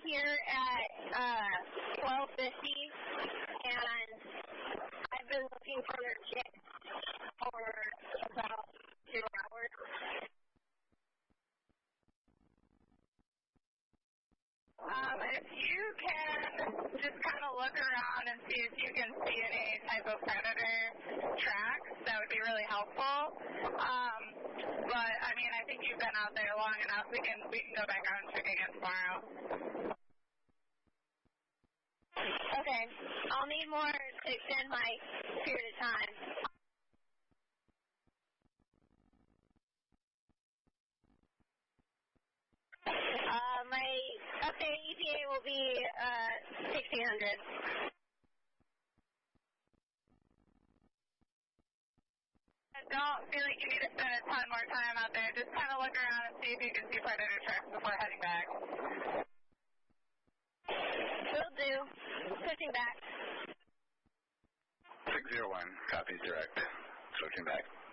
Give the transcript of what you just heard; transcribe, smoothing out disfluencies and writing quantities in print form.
here at 12:50, and I've been looking for their chicks for about 2 hours. If you can just kind of look around and see if you can see any type of predator tracks, that would be really helpful. But I mean, I think you've been out there long enough. We can go back out and check again tomorrow. Okay, I'll need more to extend my period of time. My updated EPA will be 1,600. I don't feel like you need to spend a ton more time out there. Just kind of look around and see if you can see predator tracks before heading back. Will do. Switching back. 601, copies direct. Switching back.